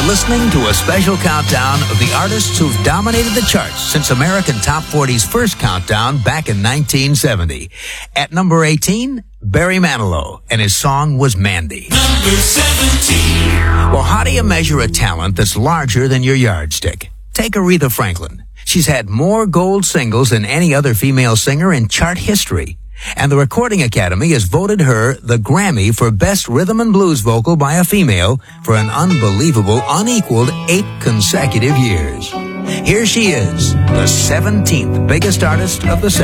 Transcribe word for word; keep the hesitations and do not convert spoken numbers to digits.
listening to a special countdown of the artists who've dominated the charts since American Top forty's first countdown back in nineteen seventy. At number eighteen, Barry Manilow, and his song was Mandy. Number seventeen. Well, how do you measure a talent that's larger than your yardstick? Take Aretha Franklin. She's had more gold singles than any other female singer in chart history. And the Recording Academy has voted her the Grammy for Best Rhythm and Blues Vocal by a Female for an unbelievable, unequaled eight consecutive years. Here she is, the seventeenth biggest artist of the seventies.